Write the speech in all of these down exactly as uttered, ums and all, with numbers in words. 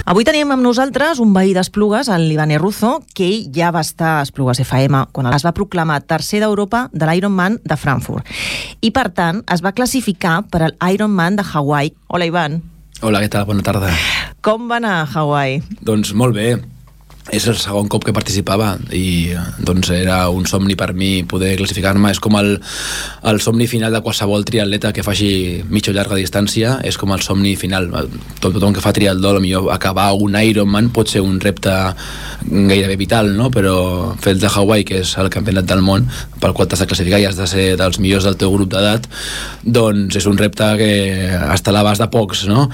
Avui teníem amb nosaltres un veí d'Esplugues, el Ivane Ruzo, que ell ja va estar a Esplugues F M quan es va proclamar tercer d'Europa de l'Ironman de Frankfurt. I, per tant, es va classificar per al Ironman de Hawaii. Hola, Ivan. Hola, què tal? Bona tarda. Com va anar a Hawaii? Doncs molt bé. És el segon cop que participava i doncs era un somni per mi poder classificar-me. És com el, el somni final de qualsevol triatleta que faci mitja o llarga distància, és com el somni final. Tot, tothom que fa triatló, potser acabar un Ironman pot ser un repte gairebé vital, no? Però fer el de Hawaii, que és el campionat del món pel qual t'has de classificar i has de ser dels millors del teu grup d'edat, doncs és un repte que està a l'abast de pocs, no?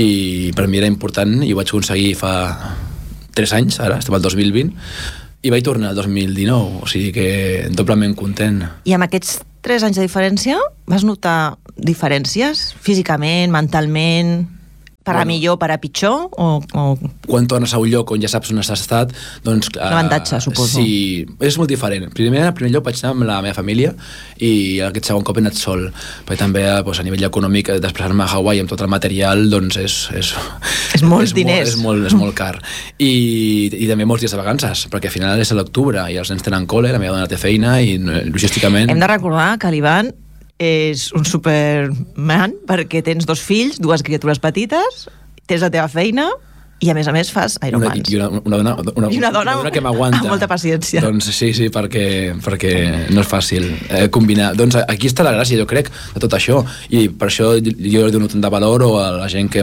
I per mi era important i ho vaig aconseguir fa tres anys, ara estem al dos mil vint, i vaig tornar al dos mil dinou, o sigui que doblement content. I amb aquests tres anys de diferència, vas notar diferències físicament, mentalment, per a bueno, millor, per a pitjor? O, o... Quan tornes a un lloc on ja saps on has estat, doncs... L'avantatge, suposo. Sí, és molt diferent. Primer, en primer lloc vaig anar amb la meva família i aquest segon cop he anat sol, perquè també doncs, a nivell econòmic desplaçar-me a Hawaii amb tot el material doncs és... És, és molts és diners. Molt, és, molt, és molt car. I, I també molts dies de vacances, perquè al final és a l'octubre i els nens tenen col·le, la meva dona té feina i logísticament... Hem de recordar que l'Ivan és un superman perquè tens dos fills, dues criatures petites, tens la teva feina i a més a més fas Ironmans. I una, una, dona, una, I una dona, una dona que m'aguanta. Amb molta paciència. Doncs sí, sí, perquè, perquè no és fàcil eh, combinar. Doncs aquí està la gràcia, jo crec, de tot això. I per això jo dono tant de valor o a la gent que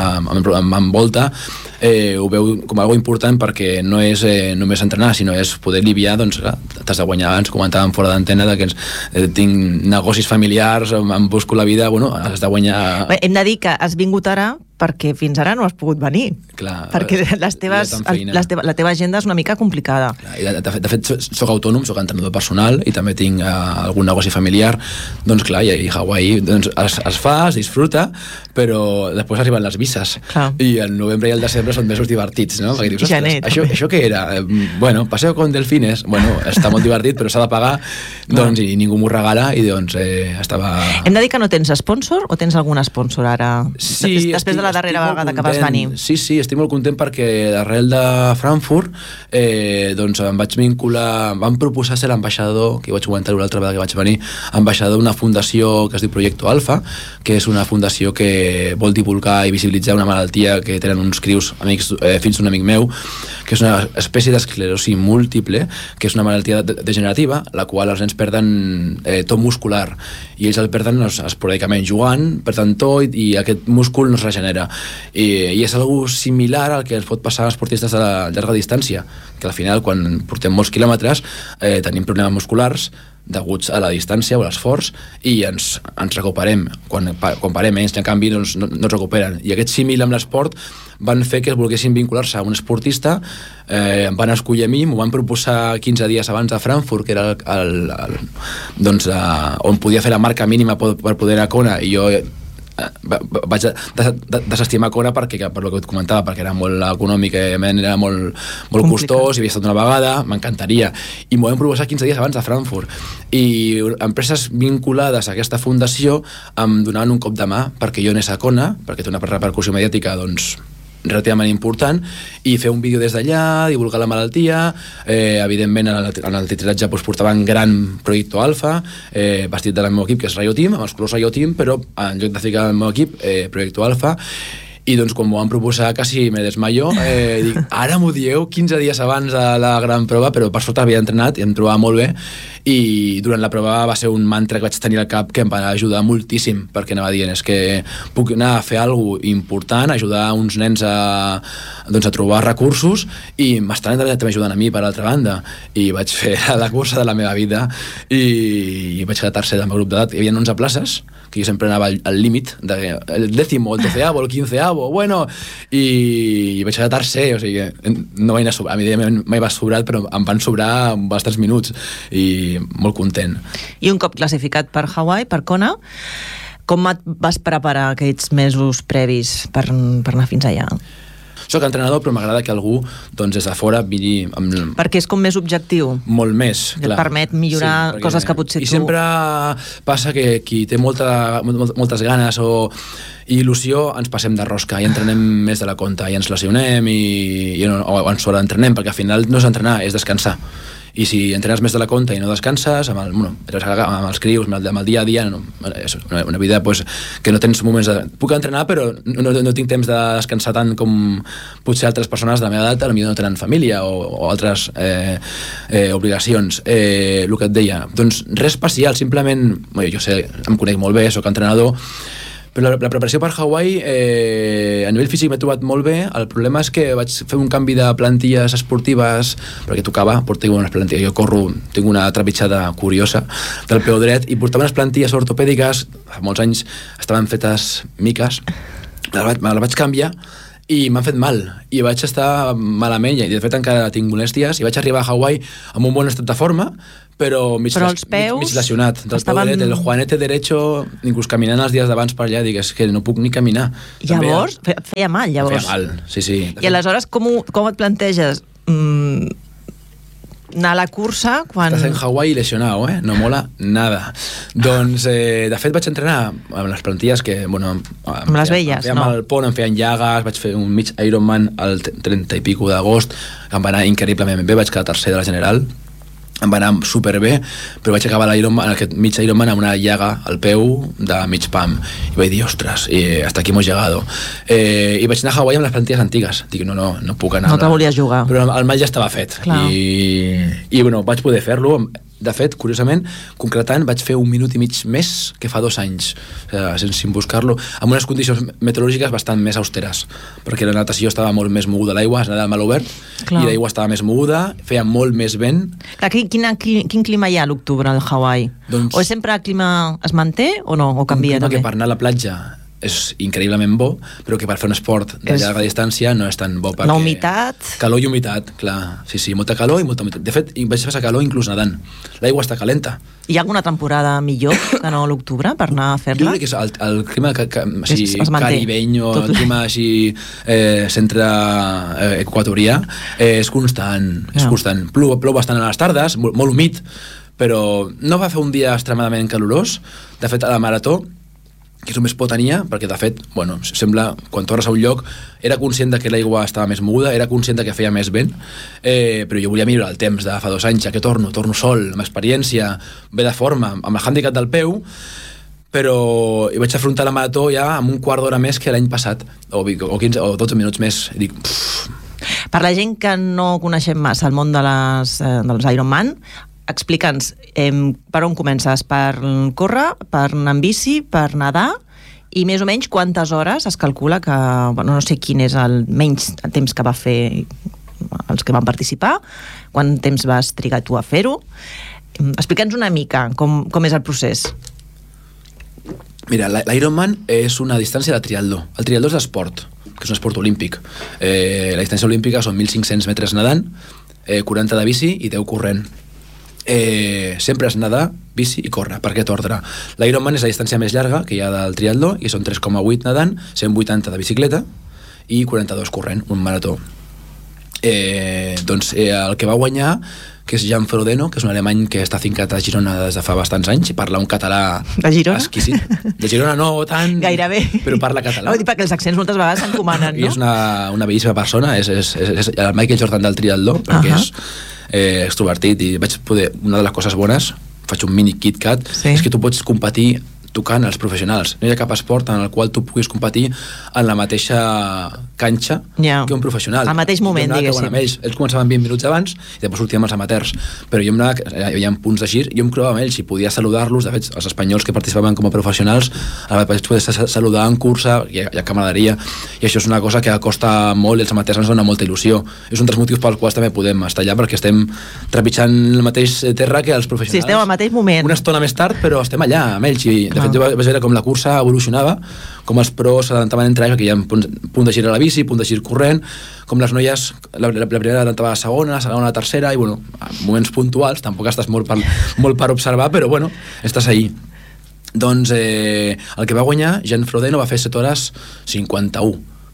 m'envolta eh, ho veu com algo important perquè no és eh, només entrenar, sinó és poder aliviar, doncs t'has de guanyar. Ens comentàvem fora d'antena que ens, eh, tinc negocis familiars, em busco la vida, bueno, has de guanyar... Bé, hem de dir que has vingut ara perquè fins ara no has pogut venir. Clar, perquè les teves, les teva, la teva agenda és una mica complicada. Clar, i de, de, de fet, soc autònom, soc entrenador personal i també tinc uh, algun negoci familiar. Doncs clar, i, i Hawaii doncs, es, es fa, es disfruta, però després arriben les visses. Clar. I el novembre i el desembre són mesos divertits, no? Perquè dius, Gener, això, això què era? Eh, bueno, paseo con delfines. Bueno, està molt divertit, però s'ha de pagar, doncs, i ningú m'ho regala, i doncs eh, estava... Hem de dir que no tens sponsor o tens algun sponsor ara? Sí, Després estic, de la darrera vegada que vas venir. Sí, sí, estic molt content perquè arrel de Frankfurt eh, doncs em vaig vincular, em van proposar ser l'ambaixador, que vaig comentar l'altra vegada que vaig venir, ambaixador d'una fundació que es diu Proyecto Alfa, que és una fundació que vol divulgar i visibilitzar una malaltia que tenen uns crius, amics, eh, fills d'un amic meu, que és una espècie d'esclerosi múltiple, que és una malaltia de degenerativa, la qual els nens perden eh, to muscular, i ells el perden doncs, esporàdicament jugant, perden to i, i aquest múscul no es regenera. I, i és algo similar al que ens pot passar als esportistes de la llarga distància, que al final quan portem molts quilòmetres eh, tenim problemes musculars deguts a la distància o a l'esforç i ens, ens recuperem. Quan, quan parem ells, en canvi, doncs, no, no es recuperen. I aquest símil amb l'esport van fer que es volguessin vincular-se a un esportista, eh, em van escollir a mi, m'ho van proposar quinze dies abans de Frankfurt, que era el, el, el, doncs, eh, on podia fer la marca mínima per, per poder anar a Kona, i jo vaig desestimar Kona perquè, per el que et comentava, perquè era molt econòmic, era molt, molt costós, i havia estat una vegada, m'encantaria, i m'ho vam proposar quinze dies abans de Frankfurt, i empreses vinculades a aquesta fundació em donaven un cop de mà perquè jo anés a Kona, perquè té una repercussió mediàtica doncs relativament important, i fer un vídeo des d'allà, divulgar la malaltia, eh, evidentment en el, en el titlatge doncs, portaven gran Proyecto Alfa, eh, vestit del meu equip, que és Rayo Team, amb els colors Rayo Team, però en lloc de ficar el meu equip, eh, Proyecto Alfa, i doncs quan m'ho van proposar quasi me desmayo, eh, dic, ara m'ho dieu quinze dies abans de la gran prova, però per sort havia entrenat i em trobava molt bé, i durant la prova va ser un mantra que vaig tenir al cap que em va ajudar moltíssim, perquè anava dient, és que puc anar a fer alguna cosa important, ajudar uns nens a, doncs, a trobar recursos, i m'estan també ajudant a mi per l'altra banda, i vaig fer la cursa de la meva vida i, i vaig quedar tercer del meu grup d'edat. Hi havia onze places, que jo sempre anava al, al límit, de, el dècimo, el doceavo, el quinceavo, bueno, i, i vaig quedar tercer, o sigui, no vaig anar sobrat, a mi mai va sobrat, però em van sobrar bastants minuts, i molt content. I un cop classificat per Hawaii, per Kona, com et vas preparar aquests mesos previs per, per anar fins allà? soc entrenador, però m'agrada que algú, doncs, des de fora vingui amb... Perquè és com més objectiu. Molt més, clar. Et permet millorar sí, perquè, coses que potser i tu... I sempre passa que qui té molta, moltes ganes o il·lusió, ens passem de rosca i entrenem més de la compte, i ens lesionem i, i no, o ens sobreentrenem, perquè al final no és entrenar, és descansar. I si entrenes més de la compte i no descanses, amb, el, bueno, amb els crius, amb el, amb el dia a dia, no, és una, una vida pues, que no tens moments de... Puc entrenar, però no, no tinc temps de descansar tant com potser altres persones de la meva edat, potser no tenen família o, o altres eh, eh, obligacions. Eh, el que et deia, doncs res especial, simplement, bueno, jo sé, em conec molt bé, soc entrenador, però la, la preparació per Hawaii eh, a nivell físic m'he trobat molt bé. El problema és que vaig fer un canvi de plantilles esportives perquè tocava, portava unes plantilles, jo corro, tinc una trepitjada curiosa del peu dret i portava unes plantilles ortopèdiques, fa molts anys estaven fetes miques, me la vaig, me la vaig canviar i m'han fet mal i vaig estar malament i de fet encara tinc molèsties i vaig arribar a Hawaii amb un bon estat de forma però mig, però els peus mig, mig lesionat del estaven... peu dret, el juanete derecho, inclús caminant els dies d'abans per allà, dic, és que no puc ni caminar. Llavors? També, feia mal, llavors? Feia mal, sí, sí. I aleshores com, ho, com et planteges mm, anar a la cursa quan... Estàs en Hawaii lesionado, eh? No mola nada. Doncs, eh, de fet, vaig entrenar amb les plantilles que, bueno... Amb les velles, no? Em feien no? el pont, em feien llagues, vaig fer un mig Ironman el trenta i pico d'agost, em va anar increïblement bé, vaig quedar tercer de la general, em va anar superbé, però vaig acabar l'Ironman, aquest mig Ironman amb una llaga al peu de mig pam, i vaig dir, ostres, i hasta aquí hemos llegado. Eh, i vaig anar a Hawaii amb les plantilles antigues, dic, no, no, no puc anar. No te volies jugar. Però el mal ja estava fet, clar. i, i bueno, vaig poder fer-lo. De fet, curiosament, concretant, vaig fer un minut i mig més que fa dos anys, o sigui, sense buscar-lo, amb unes condicions meteorològiques bastant més austeres, perquè la natació estava molt més moguda, l'aigua es nedava mal obert, clar. I l'aigua estava més moguda, feia molt més vent. Clar, quin, quin clima hi ha a l'octubre al Hawaii? Doncs, o sempre el clima es manté o no? O canvia un clima també? Que per anar a la platja és increïblement bo, però que per fer un esport de és... llarga distància no és tan bo perquè... La humitat... Calor i humitat, clar. Sí, sí, molta calor i molta humitat. De fet, vaig passar calor inclús nedant. L'aigua està calenta. Hi ha alguna temporada millor que no l'octubre per anar a fer-la? Jo crec que és el, el clima que, que, així, es, es caribeny o el clima així eh, centre eh, equatorià eh, és constant, és ja. constant. Plou, plou bastant a les tardes, molt, molt humit, però no va fer un dia extremadament calorós. De fet, a la marató que és el més por tenia, perquè de fet, bueno, sembla, quan tornes a un lloc, era conscient de que l'aigua estava més moguda, era conscient de que feia més vent, eh, però jo volia millorar el temps de fa dos anys, ja que torno, torno sol, amb experiència, bé de forma, amb el hàndicap del peu, però hi vaig afrontar la marató ja amb un quart d'hora més que l'any passat, o, o quinze o dotze minuts més, i dic... Pff. Per la gent que no coneixem massa el món de les, eh, dels Ironman, explica'ns eh, per on comences, per córrer, per anar en bici, per nedar, i més o menys quantes hores es calcula que, bueno, no sé quin és el menys temps que va fer els que van participar, quant temps vas trigar tu a fer-ho. Explica'ns una mica com, com és el procés. Mira, l'Ironman és una distància de triatló. El triatló és l'esport, que és un esport olímpic. Eh, la distància olímpica són mil cinc-cents metres nedant, eh, quaranta de bici i deu corrent. Eh, sempre és nedar, bici i córrer, per aquest ordre. L'Ironman és la distància més llarga que hi ha del triatló i són tres coma vuit nedant, cent vuitanta de bicicleta i quaranta-dos corrent, un marató. Eh, doncs eh, el que va guanyar, que és Jan Frodeno, que és un alemany que està fincat a Girona des de fa bastants anys i parla un català de Girona? exquisit. De Girona no tant, gairebé, però parla català. No, perquè els accents moltes vegades s'encomanen, no? I és una, una bellíssima persona, és, és, és, és el Michael Jordan del triatló, perquè uh -huh. és eh, extrovertit i vaig poder, una de les coses bones, faig un mini KitKat, sí. és que tu pots competir tocant els professionals. No hi ha cap esport en el qual tu puguis competir en la mateixa canxa yeah. que un professional. Al mateix moment, diguéssim. Amb ells. Ells començaven vint minuts abans i després sortíem els amateurs. Però jo em anava, hi havia punts així, jo em creuava amb ells i podia saludar-los. De fet, els espanyols que participaven com a professionals vaig poder saludar en cursa, hi ha, hi ha camaraderia, i això és una cosa que costa molt i els amateurs ens dona molta il·lusió. És un dels motius pels quals també podem estar allà, perquè estem trepitjant el mateix terra que els professionals. Sí, estem al mateix moment. Una estona més tard, però estem allà amb ells i de fet jo vaig veure com la cursa evolucionava, com els pros s'adaptaven entre ells, que hi ha punt, punt de gir a la bici, punt de gir corrent, com les noies, la, la, la primera adaptava a la segona, la segona a la tercera, i bueno, moments puntuals, tampoc estàs molt per, molt per observar, però bueno, estàs ahí. Doncs eh, el que va guanyar, Jan Frodeno, va fer set hores cinquanta-u,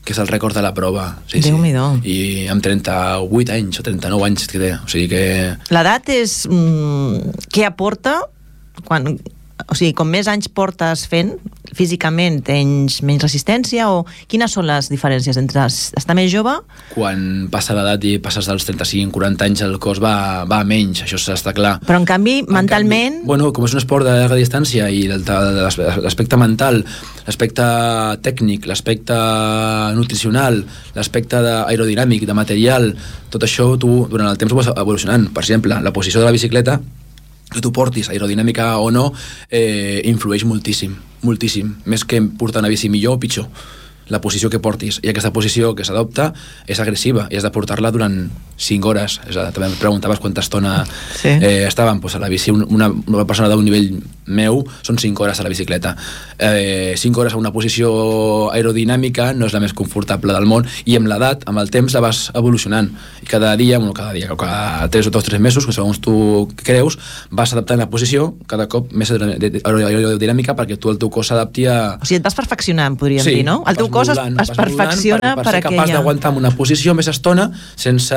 que és el rècord de la prova. Sí, Déu-n'hi-do. sí. I amb trenta-vuit anys o trenta-nou anys que té. O sigui que... L'edat és... Mm, què aporta quan... O sigui, com més anys portes fent, físicament tens menys resistència, o quines són les diferències entre estar més jove? Quan passa l'edat i passes dels trenta-cinc quaranta anys, el cos va, va a menys, això està clar. Però en canvi, en mentalment... Canvi, bueno, com és un esport de llarga distància i l'aspecte mental, l'aspecte tècnic, l'aspecte nutricional, l'aspecte aerodinàmic, de material, tot això tu durant el temps ho vas evolucionant. Per exemple, la posició de la bicicleta, que tu portis, aerodinàmica o no, eh, influeix moltíssim, moltíssim, més que portar una bici millor o pitjor, la posició que portis, i aquesta posició que s'adopta és agressiva, i has de portar-la durant cinc hores, és a, també em preguntaves quanta estona sí. eh, estàvem, doncs a la bici, una, una persona d'un nivell meu són cinc hores a la bicicleta, eh, cinc hores a una posició aerodinàmica no és la més confortable del món, i amb l'edat, amb el temps la vas evolucionant, i cada dia, bueno, cada dia, cada tres o dos, tres mesos, que segons tu creus, vas adaptant la posició cada cop més aerodinàmica perquè tu el teu cos s'adapti a... O sigui, et vas perfeccionant, podríem sí, dir, no? El teu cos es, es perfecciona per, per, per ser capaç aquella... d'aguantar en una posició més estona sense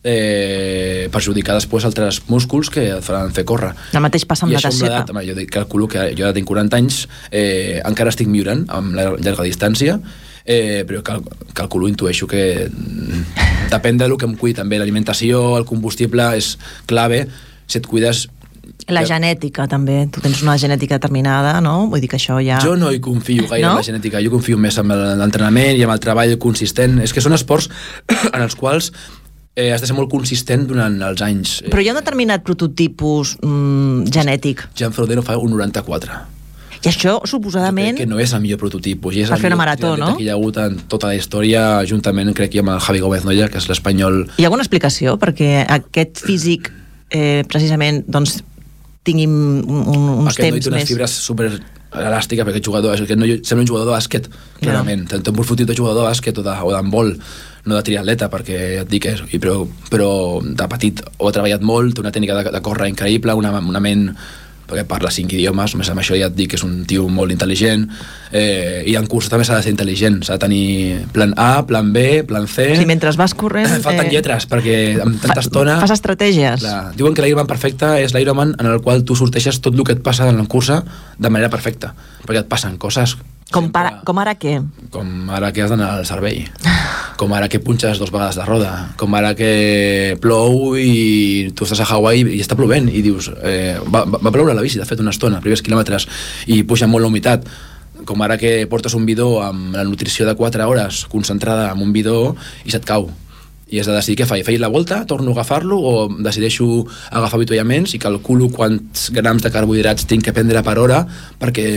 eh, perjudicar després altres músculs que et faran fer córrer. El mateix passa amb I natació. això amb l'edat, jo calculo que jo ja tinc quaranta anys, eh, encara estic millorant amb la llarga distància, eh, però cal, calculo, intueixo que depèn del que em cuidi també. L'alimentació, el combustible és clave. Si et cuides... La genètica, també. Tu tens una genètica determinada, no? Vull dir que això ja... Jo no hi confio gaire no? en la genètica. Jo confio més en l'entrenament i en el treball consistent. És que són esports en els quals eh, has de ser molt consistent durant els anys. Però hi ha un determinat prototipus mm, genètic. Jan Frodeno fa un noranta-quatre. I això, suposadament... Que no és el millor prototipus. I és per fer una marató, no? Que hi ha hagut en tota la història, juntament, crec que amb el Javi Gómez Noya, que és l'espanyol... Hi ha alguna explicació? Perquè aquest físic, eh, precisament, doncs, tinguin un, uns aquest temps noi té unes més... fibres super elàstiques, perquè aquest jugador, aquest noi sembla un jugador de bàsquet, clarament. Yeah. Té un fotit de jugador de bàsquet o d'handbol, no de triatleta, perquè et dic, és, però, però de petit ho ha treballat molt, té una tècnica de, de córrer increïble, una, una ment... perquè parla cinc idiomes, només amb això ja et dic que és un tio molt intel·ligent, eh, i en curs també s'ha de ser intel·ligent, s'ha de tenir plan A, plan B, plan C... Sí, mentre vas corrent... Falten eh... lletres, perquè amb tanta fa, estona... Fas estratègies. Clar, diuen que l'Ironman perfecte és l'Ironman en el qual tu sorteixes tot el que et passa en la cursa de manera perfecta, perquè et passen coses... Com, para, com ara què? Com ara que has d'anar al servei, com ara que punxes dos vegades de roda, com ara que plou i tu estàs a Hawaii i està plovent i dius, eh, va, va ploure la bici, de fet una estona, primers quilòmetres, i puja molt la humitat, com ara que portes un bidó amb la nutrició de quatre hores concentrada en un bidó i se't cau. I has de decidir què faig. Faig la volta, torno a agafar-lo o decideixo agafar avituallaments i calculo quants grams de carbohidrats tinc que prendre per hora perquè...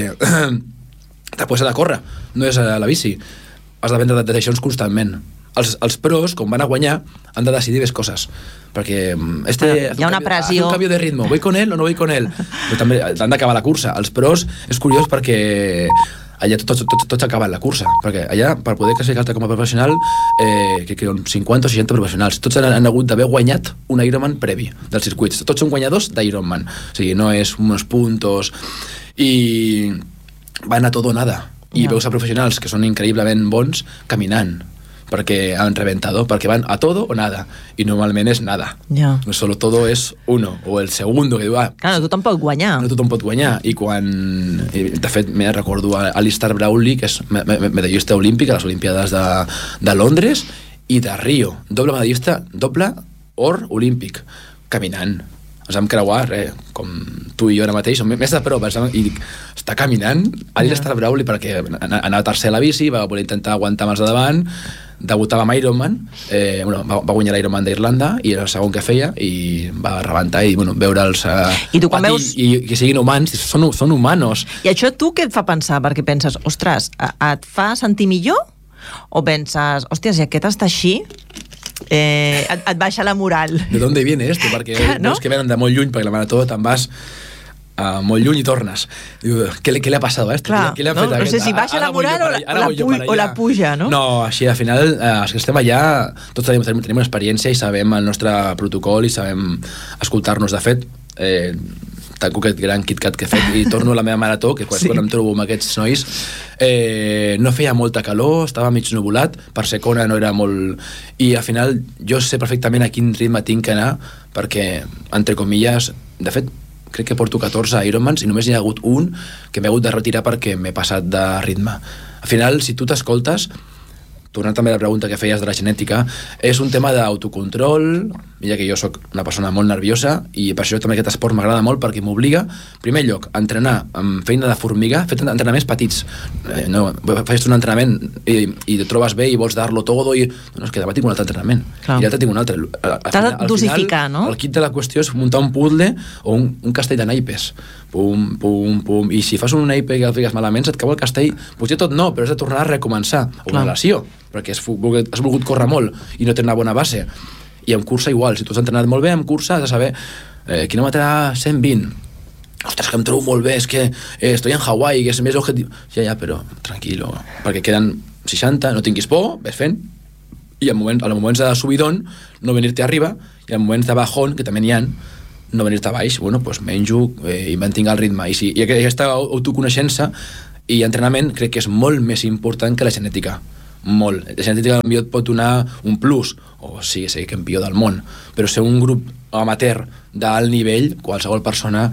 després de córrer, no és a la bici. Has de prendre decisions constantment. Els, els pros, com van a guanyar, han de decidir més coses. Perquè este, hi ha una pressió. Hace un canvi de ritmo, voy con él o no voy con él. Però també han d'acabar la cursa. Els pros és curiós perquè allà tots, tots, tots acaben la cursa, perquè allà per poder classificar-te com a professional eh, que, que hi ha cinquanta o seixanta professionals, tots han, han hagut d'haver guanyat un Ironman previ dels circuits, tots són guanyadors d'Ironman, o sigui, no és uns puntos, i van a tot o nada, i no. Veus a professionals que són increïblement bons caminant, perquè han reventado, perquè van a todo o nada, i normalment és nada. Ja. No solo todo és uno, o el segundo, que diu, ah... Claro, tothom pot guanyar. No tothom pot guanyar, i quan... De fet, me recordo a Alistair Brownlee, que és medallista olímpic a les Olimpiades de, de Londres, i de Rio, doble medallista, doble or olímpic, caminant. Ens vam creuar, eh, com tu i jo ara mateix, més de prop, i dic, està caminant, Alistair Brownlee, perquè anava tercer a la bici, va voler intentar aguantar més de davant, debutava amb Ironman, eh, bueno, va, va guanyar l'Ironman d'Irlanda, i era el segon que feia, i va rebentar, i bueno, veure'ls eh, I tu quan veus... i, i que siguin humans, són, són humanos. I això tu què et fa pensar? Perquè penses, ostres, et fa sentir millor? O penses, hòstia, si aquest està així... Eh, et, et baixa la moral. ¿De dónde viene esto? Perquè no? Veus que venen de molt lluny, perquè la marató te'n vas uh, molt lluny i tornes. Diu, què, què li ha passat a esto? Clar, què li ha no, fet no sé si baixa la moral o la, o, la pu o la puja, no? No, així al final, eh, els que estem allà, tots tenim, tenim, tenim una experiència i sabem el nostre protocol i sabem escoltar-nos. De fet, eh, tanco aquest gran KitKat que he fet i torno a la meva marató, que quan, sí. quan em trobo amb aquests nois eh, no feia molta calor, estava mig nuvolat, per Secona no era molt... I al final jo sé perfectament a quin ritme tinc que anar, perquè, entre comilles, de fet, crec que porto catorze Ironmans i només hi ha hagut un que m'he hagut de retirar perquè m'he passat de ritme. Al final, si tu t'escoltes, tornant també a la pregunta que feies de la genètica, és un tema d'autocontrol, ja que jo sóc una persona molt nerviosa i per això també aquest esport m'agrada molt perquè m'obliga, en primer lloc, a entrenar amb feina de formiga, fet entrenaments petits. Eh, no, fas un entrenament i, i et trobes bé i vols dar-lo todo i... No, és que demà tinc un altre entrenament. Clar. I l'altre tinc un altre. T'has de dosificar, no? El kit de la qüestió és muntar un puzzle o un, un castell de naipes. Pum, pum, pum. I si fas un naipe que el fiques malament, se't cau el castell. Potser tot no, però has de tornar a recomençar. O una lesió, perquè has volgut, has volgut córrer molt i no té una bona base. I en cursa igual, si tu has entrenat molt bé en cursa has de saber eh, quilòmetre cent vint, ostres, que em trobo molt bé, és que eh, estoy en Hawaii, que és més objectiu, ja, ja, però tranquil·lo, perquè queden seixanta, no tinguis por, ves fent, i en moments, en moments de subidón no venir-te arriba, i en moments de bajón, que també n'hi ha, no venir-te a baix, bueno, doncs menjo eh, i mantinc el ritme, i, sí, i aquesta autoconeixença i entrenament crec que és molt més important que la genètica, molt. La genètica potser et pot donar un plus, o sí, ser campió del món, però ser un grup amateur d'alt nivell, qualsevol persona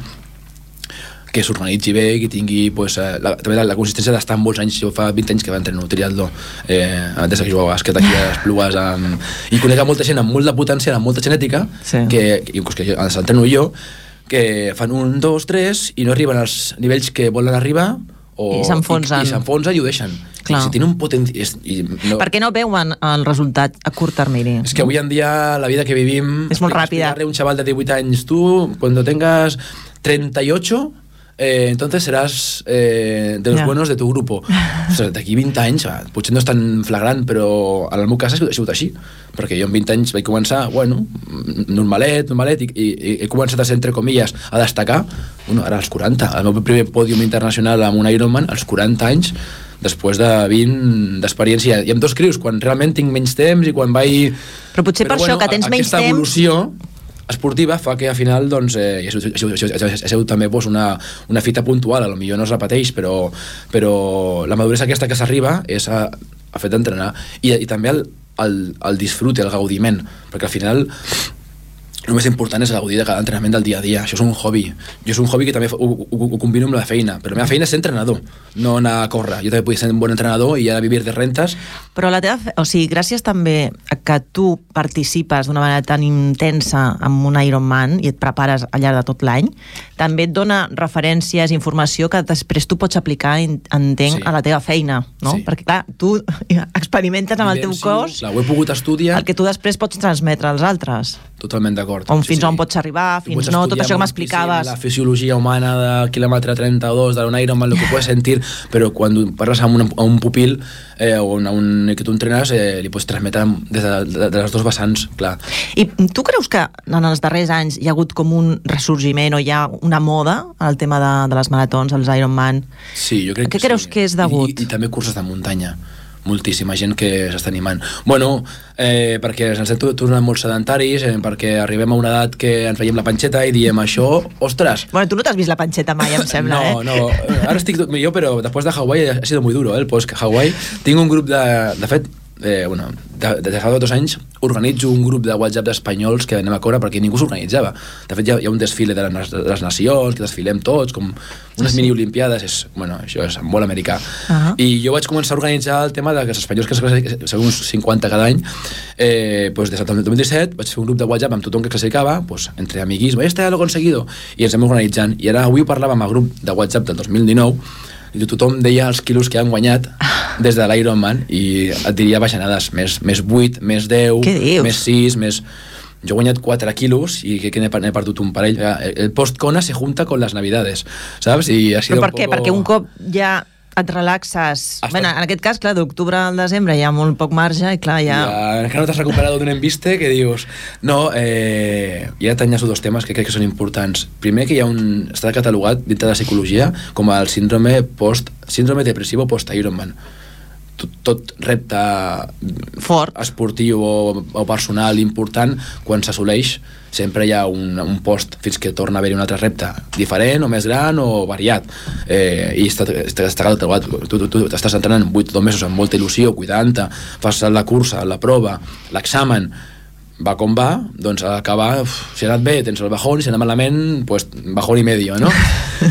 que s'organitzi bé, que tingui pues, la, també la, la consistència d'estar en molts anys. Jo fa vint anys que va entrenar triatló, eh, des que jugava a bàsquet aquí a les Plugues, amb... i conec molta gent amb molt de potencial, amb molta genètica, sí. que, inclús que s'entreno jo, que fan un, dos, tres i no arriben als nivells que volen arribar, o, i s'enfonsen. I, i s'enfonsen i ho deixen. Clar. Si un potenci... No... Per què no veuen el resultat a curt termini? És que avui en dia la vida que vivim... És molt ràpida. Un xaval de divuit anys, tu, quan tengas treinta y ocho, eh, entonces serás eh, de los yeah. buenos de tu grupo. O sigui, d'aquí vint anys, potser no és tan flagrant, però en el meu cas ha sigut així, perquè jo amb vint anys vaig començar, bueno, normalet, normalet, i, i, i he començat a ser, entre comilles, a destacar, bueno, ara als quaranta, el meu primer pòdium internacional amb un Ironman, als quaranta anys, després de vint d'experiència, i amb dos crius, quan realment tinc menys temps i quan vaig... Però potser però, per bueno, això, que tens menys temps... Aquesta evolució esportiva fa que al final doncs, eh, ha sigut, ha sigut també doncs, una, una fita puntual, a lo millor no es repeteix, però, però la maduresa aquesta que s'arriba és a, a fet d'entrenar i, i també el, el, el disfrute, el gaudiment, perquè al final el més important és gaudir de cada entrenament del dia a dia. Això és un hobby. Jo és un hobby que també ho, ho, ho combino amb la feina, però la meva feina és ser entrenador, no anar a córrer. Jo també puc ser un bon entrenador i ara vivir de rentes. Però la teva, o sigui, gràcies també a que tu participes d'una manera tan intensa amb un Ironman i et prepares al llarg de tot l'any, també et dona referències, informació que després tu pots aplicar, entenc, sí. a la teva feina, no? Sí. Perquè, clar, tu experimentes amb el teu cos clar, ho he pogut estudiar. El que tu després pots transmetre als altres. Totalment d'acord. On fins sí, on pots arribar, fins no, tot això que m'explicaves. La fisiologia humana de quilòmetre trenta o dos d'un Ironman, el que puedes sentir, però quan parles amb un, amb un pupil eh, o a un que tu entrenes, eh, li pots transmetre des de, de, de les dos vessants, clar. I tu creus que en els darrers anys hi ha hagut com un ressorgiment o hi ha una moda al tema de, de les maratons, els Ironman? Sí, jo crec que sí. Què creus que és degut? I, i, i també curses de muntanya. Moltíssima gent que s'està animant. Bueno, eh, perquè ens hem tornat molt sedentaris, eh, perquè arribem a una edat que ens veiem la panxeta i diem això, ostres... Bueno, tu no t'has vist la panxeta mai, em sembla, no, eh? No, no, ara estic millor, però després de Hawaii ha sido muy duro, eh, el post Hawaii. Tinc un grup de... De fet, eh, bueno, de, de fa dos anys organitzo un grup de WhatsApp d'espanyols que anem a córrer perquè ningú s'organitzava. De fet, hi ha, hi ha un desfile de les, de les nacions, que desfilem tots, com unes sí. mini-olimpiades, és, bueno, això és molt americà. Uh-huh. I jo vaig començar a organitzar el tema de que els espanyols, que són uns cinquanta cada any, eh, pues des del dos mil disset vaig fer un grup de WhatsApp amb tothom que classificava, pues, entre amiguis, este ja l'ho conseguido, i ens hem organitzant. I ara avui parlàvem al grup de WhatsApp del dos mil dinou, i tothom deia els quilos que han guanyat des de l'Ironman i et diria baixanades, més, més vuit, més deu, més sis, més... Jo he guanyat quatre quilos i que, que n'he perdut un parell. El post-Kona se junta con las navidades, ¿sabes? I ha sido Però per un què? poco... Perquè un cop ja et relaxes... Hasta... Bueno, en aquest cas, clar, d'octubre al desembre hi ha molt poc marge i clar, ja... ja encara no t'has recuperat d'un embiste que dius... No, eh, ja t'enllaço dos temes que crec que són importants. Primer, que hi ha un... està catalogat dintre de la psicologia com el síndrome post... síndrome depressivo post-Ironman. tot, tot repte fort, esportiu o, o personal important, quan s'assoleix sempre hi ha un, un post fins que torna a haver-hi un altre repte diferent o més gran o variat, eh, i està, està, està trobat. Tu, tu, tu estàs entrenant vuit o deu mesos amb molta il·lusió, cuidant-te, fas la cursa, la prova, l'examen, va com va, doncs a l'acabar, si ha anat bé tens el bajón, si ha anat malament, pues bajón i medio, no?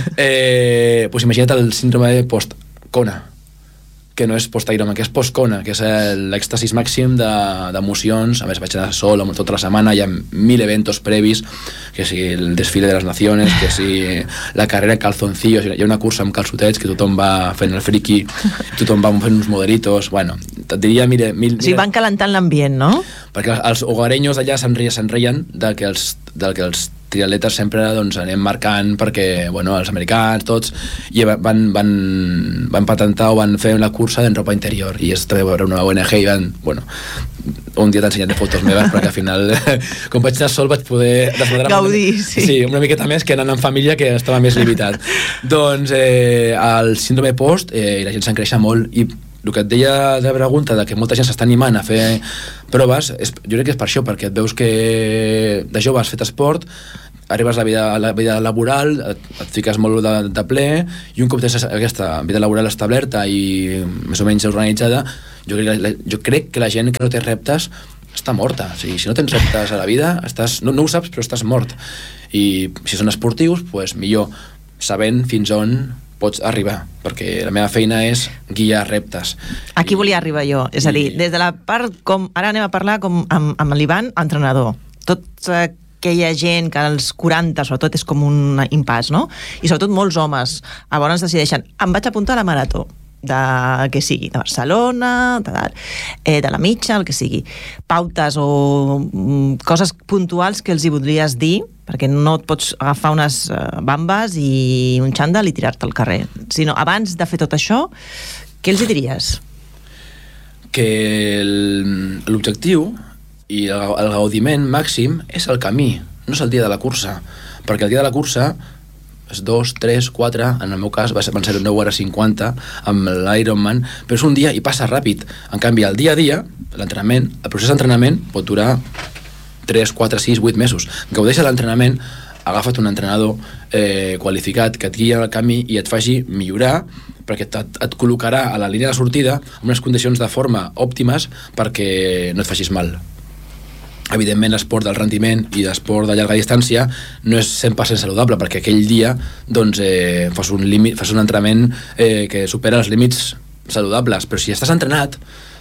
eh, pues imagina't el síndrome de post-Kona, que no és post-Ironman, que és post-Kona, que és l'èxtasis màxim d'emocions. A més, vaig anar sol tota la setmana, hi ha mil eventos previs, que si el desfile de les naciones, que si la carrera en calzoncillos, hi ha una cursa amb calçotets que tothom va fent el friki, tothom va fent uns modelitos, bueno, et diria, mira... mil, mira... O sigui, van calentant l'ambient, no? Perquè els hogareños d'allà se'n reien, se'n reien del que els, del que els triatletes sempre doncs, anem marcant perquè, bueno, els americans, tots, i van, van, van patentar o van fer una cursa en ropa interior, i és també una O N G, i van, bueno, un dia t'he ensenyat de fotos meves, perquè al final, com vaig anar sol, vaig poder desmadrar... Gaudir, sí. Sí, una miqueta més que anant en família, que estava més limitat. Doncs eh, el síndrome post, eh, la gent s'encreixa molt, i el que et deia de pregunta, de que molta gent s'està animant a fer proves, és, jo crec que és per això, perquè et veus que de jove has fet esport, arribes a la vida, a la vida laboral, et, et fiques molt de, de ple, i un cop tens aquesta vida laboral establerta i més o menys organitzada, jo crec, la, jo crec que la gent que no té reptes està morta. O sigui, si no tens reptes a la vida, estàs, no, no ho saps, però estàs mort. I si són esportius, pues, millor sabent fins on pots arribar, perquè la meva feina és guiar reptes. Aquí I... volia arribar jo, és a dir, des de la part com... Ara anem a parlar com amb, amb l'Ivan, entrenador. Tot aquella gent que als quaranta, sobretot, és com un impàs, no? I sobretot molts homes, a vegades decideixen, em vaig apuntar a la marató, de que sigui, de Barcelona, de, eh, de la mitja, el que sigui. Pautes o mm, coses puntuals que els hi voldries dir, perquè no et pots agafar unes uh, bambes i un xandall i tirar-te al carrer. Sinó, abans de fer tot això, què els hi diries? Que l'objectiu i el, el gaudiment màxim és el camí, no és el dia de la cursa. Perquè el dia de la cursa és dos, tres, quatre, en el meu cas va ser, van ser nou hores cinquanta amb l'Ironman, però és un dia i passa ràpid. En canvi, el dia a dia, l'entrenament, el procés d'entrenament pot durar tres, quatre, sis, vuit mesos. Gaudeix de l'entrenament, agafa't un entrenador eh, qualificat que et guia el camí i et faci millorar, perquè et, et col·locarà a la línia de sortida en unes condicions de forma òptimes perquè no et facis mal. Evidentment, l'esport del rendiment i l'esport de llarga distància no és cent per cent saludable, perquè aquell dia doncs, eh, fas, un límit, fas un entrenament eh, que supera els límits saludables, però si estàs entrenat,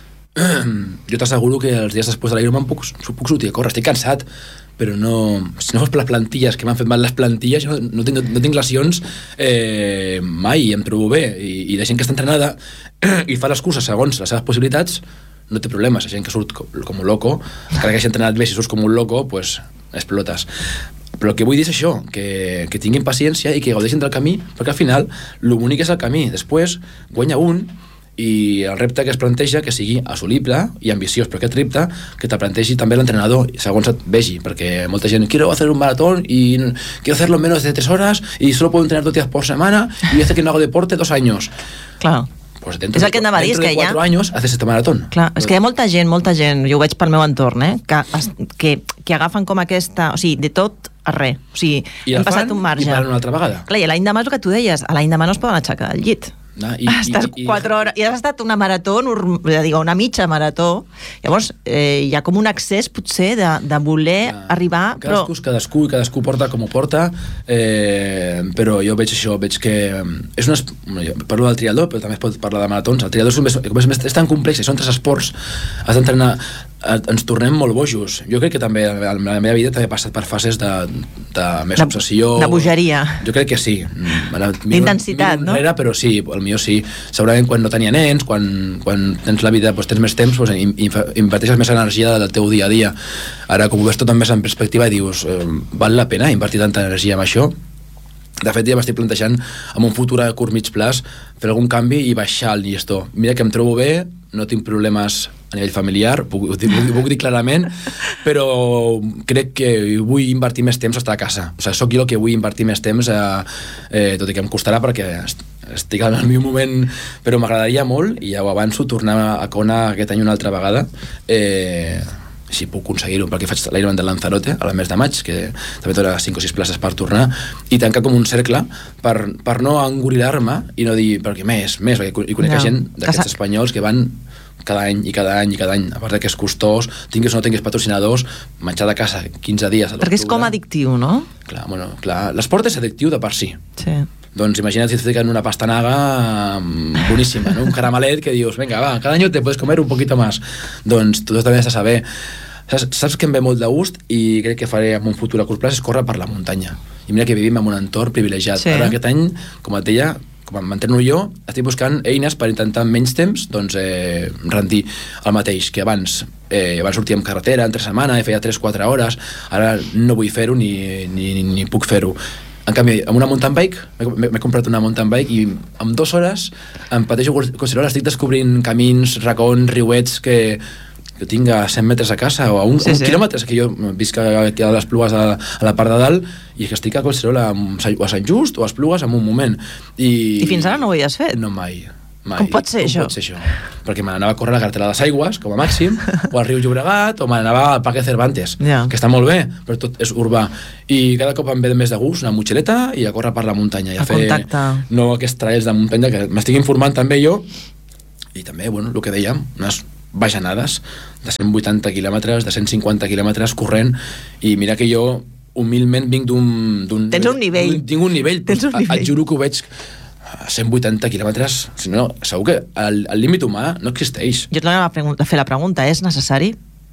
jo t'asseguro que els dies després de l'Ironman puc, puc sortir a córrer, estic cansat, però no, si no fos per les plantilles, que m'han fet mal les plantilles, no, no, tinc, no tinc lesions eh, mai, em trobo bé, i, i la gent que està entrenada i fa les curses segons les seves possibilitats, no té problemes. La gent que surt com, com un loco, encara que hagi entrenat bé, si surts com un loco, pues explotes. Però el que vull dir és això, que, que tinguin paciència i que gaudeixin del camí, perquè al final l'únic és el camí. Després guanya un i el repte que es planteja que sigui assolible i ambiciós, però aquest repte que te plantegi també l'entrenador segons et vegi, perquè molta gent quiero hacer un maratón y quiero hacerlo en menos de tres horas y solo puedo entrenar dos días por semana y hace que no hago deporte dos años. Claro. Pues dentro, és el que anava a dir, és que de cuatro ja... años haces este maratón. Clar, és que hi ha molta gent, molta gent, jo ho veig pel meu entorn, eh, que, que, que agafen com aquesta... O sigui, de tot a res. O sigui, I hem passat fan, un marge. I paren una altra vegada. Clar, i l'any demà és el que tu deies, a l'any demà no es poden aixecar del llit. No, i, estàs i, i, quatre hores, i has estat una marató, ja digo, una mitja marató, llavors eh, hi ha com un accés potser de, de voler ja, arribar, cadascú, però... Cadascú i cadascú porta com ho porta, eh, però jo veig això, veig que és una, parlo del triatló, però també es pot parlar de maratons. El triatló és, més, és, més, és tan complex, són tres esports, has d'entrenar, ens tornem molt bojos. Jo crec que també la meva vida també ha passat per fases de, de més de, obsessió. De bogeria. Jo crec que sí. D'intensitat, no? Enrere, però sí, el millor sí. Segurament quan no tenia nens, quan, quan tens la vida, doncs tens més temps, doncs inverteixes més energia del teu dia a dia. Ara, com ho veus tot més en perspectiva, dius, eh, val la pena invertir tanta energia en això? De fet, ja m'estic plantejant en un futur a curt mig plaç fer algun canvi i baixar el llistó. Mira que em trobo bé, no tinc problemes a nivell familiar, puc, ho, puc, ho puc dir clarament, però crec que vull invertir més temps a estar a casa. O sigui, soc jo el que vull invertir més temps, a, eh, tot i que em costarà perquè estic en el meu moment, però m'agradaria molt, i ja ho avanço, tornar a Kona aquest any una altra vegada, eh, si puc aconseguir-ho, perquè faig l'Ironman de Lanzarote al mes de maig, que també té cinc o sis places per tornar, i tancar com un cercle per, per no engorilar-me i no dir, perquè més, més, perquè hi conec no. gent d'aquests espanyols que van cada any i cada any i cada any, a part que és costós, tinguis o no tinguis patrocinadors, menjar de casa quinze dies a l'octubre. Perquè és com addictiu, no? Clar, bueno, clar, l'esport és addictiu de per si. Sí. Doncs imagina't si et fiquen una pastanaga boníssima, ¿no? Un caramelet que dius, venga, va, cada año te puedes comer un poquito más. Doncs tu també has de saber. Saps, saps que em ve molt de gust i crec que faré en un futur a curt plaç és córrer per la muntanya. I mira que vivim en un entorn privilegiat. Sí. Ara aquest any, com et deia, com m'entreno jo, estic buscant eines per intentar en menys temps doncs, eh, rendir el mateix que abans. Eh, abans sortia amb carretera entre setmana i feia tres quatre hores, ara no vull fer-ho ni, ni, ni puc fer-ho. En canvi, amb una mountain bike, m'he comprat una mountain bike i en dues hores em pateixo considerar, estic descobrint camins, racons, riuets que, que tinc a cent metres a casa o a un, sí, un sí. quilòmetre, que jo visc aquí a les Plugues a, a la part de dalt i que estic a Collserola o a Sant Just o a les Plugues en un moment. I, I fins ara no ho havies fet? No, mai. Mai. Com pot ser com això? Pot ser això? Perquè me n'anava a córrer a la carretera de les Aigües, com a màxim, o al riu Llobregat, o me n'anava al Parque Cervantes, yeah. que està molt bé, però tot és urbà. I cada cop em ve més de gust una motxileta i a córrer per la muntanya. I a, a fer contacte. No aquests trails de muntanya, que m'estic informant també jo, i també, bueno, el que dèiem, unes bajanades de cent vuitanta quilòmetres, de cent cinquanta quilòmetres corrent, i mira que jo humilment vinc d'un... Tens un nivell. Tinc un nivell, Tens un nivell. Et juro que ho veig a cent vuitanta quilòmetres, si no, segur que el, el límit humà no existeix. Jo t'anava a fer la pregunta, és necessari?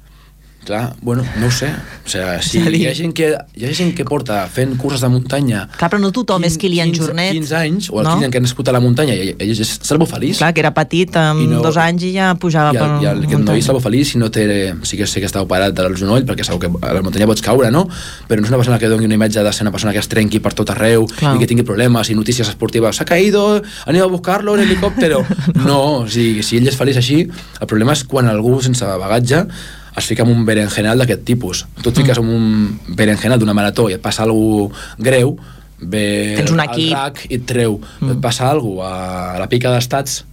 Clar, bueno, no ho sé. O sigui, si hi ha gent que, hi ha gent que porta fent curses de muntanya... Clar, però no tothom quinze, és Kilian Jornet. quinze anys, o el no? Kilian que ha nascut a la muntanya, i ell és salvo-feliç. Clar, que era petit, amb no, dos anys i ja pujava i el, per I el, el noi és salvo-feliç, si no té... Sí que sé que està operat del genoll, perquè segur que a la muntanya pots caure, no? Però no és una persona que doni una imatge de ser una persona que es trenqui per tot arreu, clar. I que tingui problemes i notícies esportives. S'ha caído, han ido a buscarlo en helicòptero. No, o sigui, si ell és feliç així, el problema és quan algú sense bagatge es fica en un berenjenal d'aquest tipus. Tu et fiques en un berenjenal d'una marató i et passa alguna cosa greu, ve el R A C i et treu. Mm. Et passa alguna cosa a la pica d'estats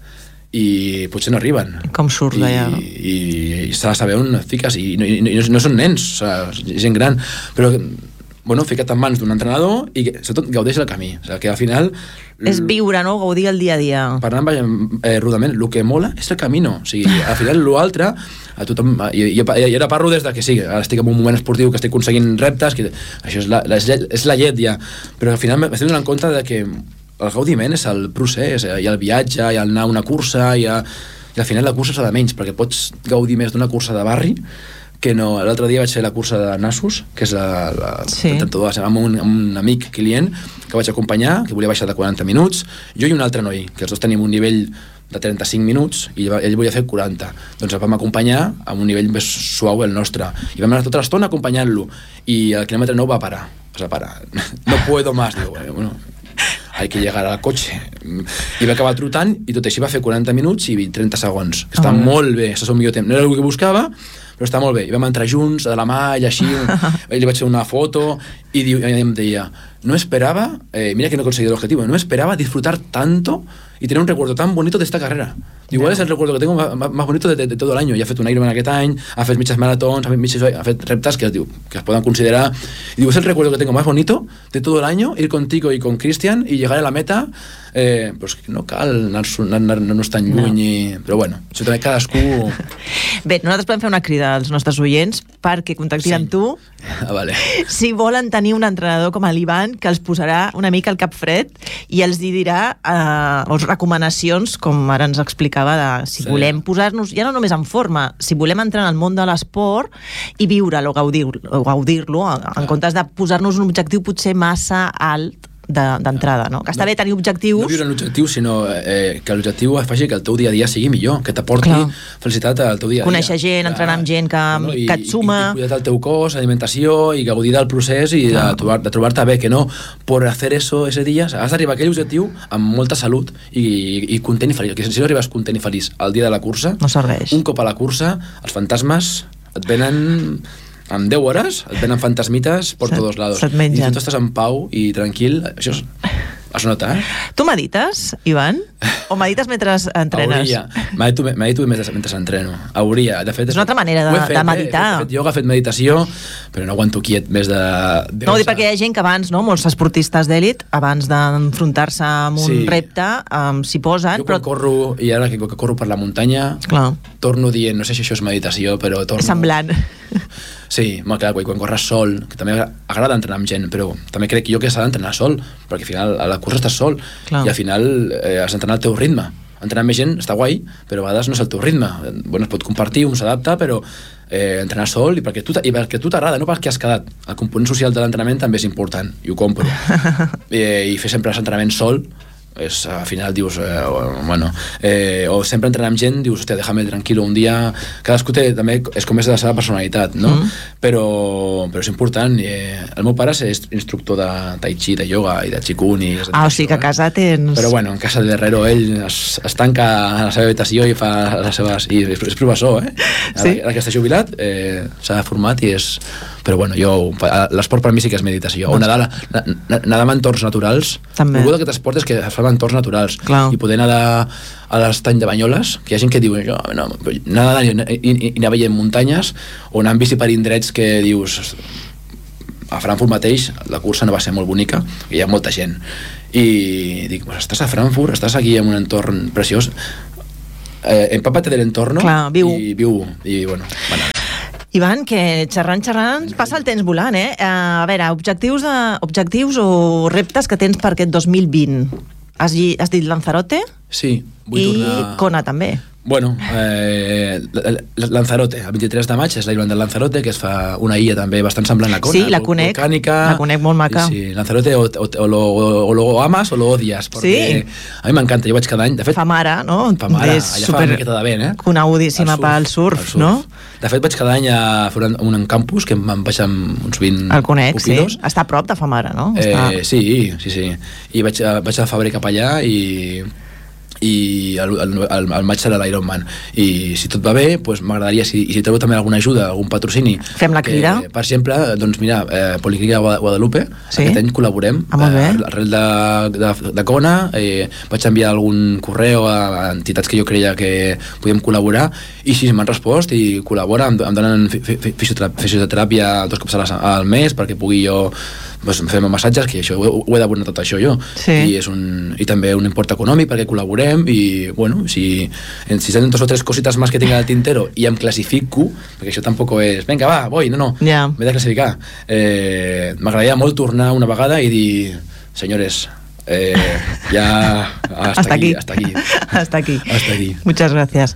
i potser no arriben. Com surt d'allà? I, i, i s'ha de saber on et fiques. I, i, i no, no són nens, o sigui, gent gran. Però, bueno, fica't en mans d'un entrenador i sobretot gaudeix el camí. O sigui, que al final... És viure, no? Gaudir el dia a dia. Parlant eh, rudament, el que mola és el camino. O sigui, al final l'altre, a tothom... Jo, jo, jo ara parlo des de que sí, ara estic en un moment esportiu que estic aconseguint reptes, que això és la, la, és la llet ja, però al final m'estic donant compte de que el gaudiment és el procés, hi ha el viatge, hi ha el anar a una cursa, hi ha, i al final la cursa s'ha de menys, perquè pots gaudir més d'una cursa de barri que no. L'altre dia vaig fer la cursa de Nassos, que és la, la sí. trenta-dos, amb un, amb un amic client que vaig acompanyar, que volia baixar de quaranta minuts, jo i un altre noi, que els dos tenim un nivell de trenta-cinc minuts i ell volia fer quaranta. Doncs el vam acompanyar amb un nivell més suau el nostre. I vam anar tota l'estona acompanyant-lo i el quilòmetre nou va parar. Va parar. No puedo más, digo, bueno, hay que llegar al cotxe. I va acabar trotant i tot així va fer quaranta minuts i trenta segons. Està oh, molt bé, això és el millor temps. No era el que buscava, però està molt bé. I vam entrar junts, de la mà, i així, ell li vaig fer una foto, i, diu, i em deia, no esperaba, eh, mira que no he conseguido el objetivo, no esperaba disfrutar tanto y tener un recuerdo tan bonito de esta carrera. Igual no. Es el recuerdo que tengo más, más bonito de, de, de todo el año. I ha fet un Ironman aquest any, ha fet mitges maratons, ha fet, mitges, ha fet reptes que, diu, que es poden considerar. Y digo, es el recuerdo que tengo más bonito de todo el año, ir contigo y con Cristian y llegar a la meta. Eh, pues no cal anar-nos tan lluny, no. I, però bueno, això també cadascú... Bé, nosaltres podem fer una crida als nostres oients perquè contactin sí. amb tu ah, vale. si volen tenir un entrenador com l'Ivan que els posarà una mica al cap fred i els dirà eh, les recomanacions, com ara ens explicava, de si sí. volem posar-nos, ja no només en forma, si volem entrar en el món de l'esport i viure'l o gaudir-lo, gaudir-lo en comptes de posar-nos un objectiu potser massa alt d'entrada, no? Que està no, bé tenir objectius... No viure en l'objectiu, sinó eh, que l'objectiu faci que el teu dia a dia sigui millor, que t'aporti Clar. felicitat al teu dia a dia. Conèixer gent, entrenar amb gent que, no, i, que et suma... I, i cuidar el teu cos, alimentació, i gaudir del procés i de, trobar, de trobar-te bé, que no, per hacer eso ese dia, has d'arribar a aquell objectiu amb molta salut i, i, i content i feliç. Que si no arribes content i feliç al dia de la cursa, no serveix. Un cop a la cursa, els fantasmes et venen... En deu hores et venen fantasmites per tots lados. Se't mengen. I si tu estàs en pau i tranquil, això és... Es nota, eh? Tu medites, Ivan? O medites mentre entrenes? Hauria. Medito, medito mentre, mentre entreno. Hauria. De fet, és una altra manera de, fet, de meditar. Eh? He fet ioga, he fet meditació, però no aguanto quiet més de... de no, dic perquè hi ha gent que abans, no, molts esportistes d'èlit, abans d'enfrontar-se amb un sí. repte, um, s'hi posen... Jo quan però... corro, i ara que corro per la muntanya, clar. torno dient, no sé si això és meditació, però torno... Semblant. Sí, molt clar, quan corres sol, que també agrada entrenar amb gent, però també crec jo que s'ha d'entrenar sol, perquè al final a la cursa estàs sol, clar. I al final eh, has d'entrenar al teu ritme. Entrenar amb gent està guai, però a vegades no és el teu ritme. Bueno, es pot compartir, un s'adapta, però eh, entrenar sol i perquè tu, i perquè tu t'agrada, no perquè has quedat. El component social de l'entrenament també és important, i ho compro. I, i fer sempre l'entrenament sol, és, al final dius, eh, bueno, eh, o sempre entrenar amb gent, dius, hòstia, déjame tranquilo un dia, cadascú té, també és com és de la seva personalitat, no? Mm. Però, però és important. Eh, el meu pare és instructor de tai chi, de yoga i de qigong. I ah, o sigui que a casa tens... Però bueno, en casa de Herrero ell es, es tanca a la seva habitació i fa les seves... i és, és professor, eh? Sí? Ara que està jubilat, eh, s'ha format i és... Però bueno, jo, l'esport per mi sí que és meditació. O nedar, nedar en entorns naturals. També. El bo d'aquest esport és que es fa en entorns naturals. Clar. I poder nedar a l'estany de Banyoles, que hi ha gent que diu jo, no, nedar i, i, i anar veient muntanyes, o anar en bici per indrets que dius... A Frankfurt mateix la cursa no va ser molt bonica, hi ha molta gent. I dic, pues, estàs a Frankfurt, estàs aquí en un entorn preciós, eh, empápate del entorno. Clar, viu. I viu. I bueno, bueno. Ivan, que xerrant, xerrant, passa el temps volant, eh? A veure, objectius, de, objectius o reptes que tens per aquest dos mil vint. Has, has dit Lanzarote? Sí, vull i tornar... I Kona, també. Bueno, eh, Lanzarote, el vint-i-tres de maig és l'Iron del Lanzarote, que es fa una illa també bastant semblant a Kona. Sí, la conec, volcànica, la conec molt maca. Sí, sí. Lanzarote o, o, o, lo, o lo amas o lo odias, perquè sí. A mi m'encanta, jo vaig cada any, de fet... Famara, no? Famara, allà super... fa una miqueta de vent, eh? Conegudíssima pel surf, surf, no? De fet, vaig cada any a fer un, un campus, que em vaig amb uns vint el conec, pupils. Sí. Està a prop de Famara, no? Eh, Està... Sí, sí, sí. I vaig, vaig a febrer cap allà i... i el, el, el, el maig serà l'Ironman i si tot va bé, doncs m'agradaria si, i si trobo també alguna ajuda, algun patrocini fem la crida, que, per exemple, doncs mira eh, Policlínica Guadalupe, sí? Aquest any col·laborem ah, eh, arrel de, de, de Kona, eh, vaig enviar algun correu a, a entitats que jo creia que podíem col·laborar i sí, m'han respost i col·labora, em, em donen fisioteràpia dos cops al mes perquè pugui jo pues, fer massatges, que això, ho, ho he d'abonar tot això jo, sí. I, és un, i també un import econòmic perquè col·laborem i bueno, si, si tenen dos o tres cositas más que tinc al tintero i em classifico, perquè això tampoc és venga va, voy, no, no, yeah. M'he de classificar eh, m'agradaria molt tornar una vegada i dir, senyores eh, ya hasta, hasta aquí, aquí hasta aquí hasta aquí hasta aquí muchas gracias.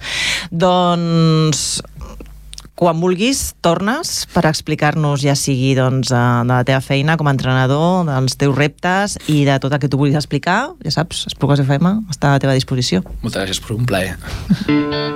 Doncs quan vulguis, tornes per explicar-nos, ja sigui doncs, de la teva feina com a entrenador, dels teus reptes i de tot el que tu vulguis explicar. Ja saps, Esplugues F M està a la teva disposició. Moltes gràcies, per un plaer.